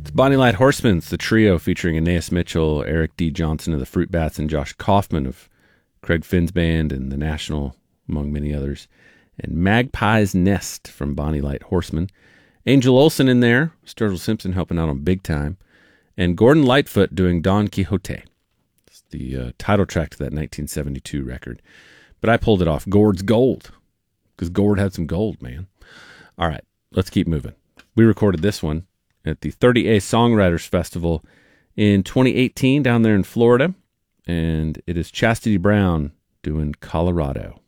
Bonnie Light Horsemen, the trio featuring Aeneas Mitchell, Eric D. Johnson of the Fruit Bats, and Josh Kaufman of Craig Finn's band and The National, among many others. And Magpie's Nest from Bonnie Light Horsemen. Angel Olsen in there, Sturgill Simpson helping out on Big Time, and Gordon Lightfoot doing Don Quixote. It's the title track to that 1972 record. But I pulled it off Gord's Gold, because Gord had some gold, man. All right, let's keep moving. We recorded this one at the 30A Songwriters Festival in 2018 down there in Florida, and it is Chastity Brown doing Colorado.